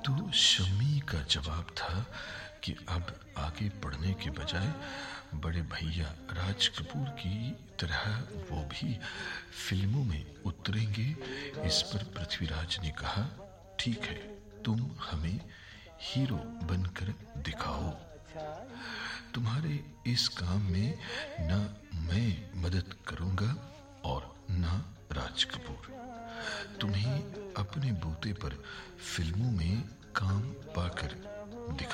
तो शम्मी का जवाब था कि अब आगे बढ़ने के बजाय बड़े भैया राज कपूर की तरह वो भी फिल्मों में उतरेंगे। इस पर पृथ्वीराज ने कहा, ठीक है, तुम हमें हीरो बनकर दिखाओ। तुम्हारे इस काम में ना मैं मदद करूंगा और ना राज कपूर। तुम्हें अपने बूते पर फिल्मों में काम पाकर